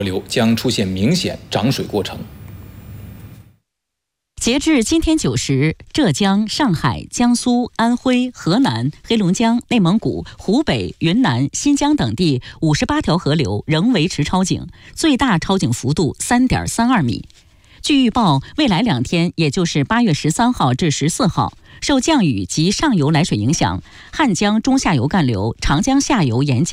流将出现明显涨水过程。 截至今天9时，浙江、上海、江苏、安徽、河南、黑龙江、内蒙古、湖北、云南、新疆等地58条河流仍维持超警，最大超警幅度3.32米。据预报，未来2天，也就是8月13号至14号，受降雨及上游来水影响，汉江中下游干流、长江下游沿江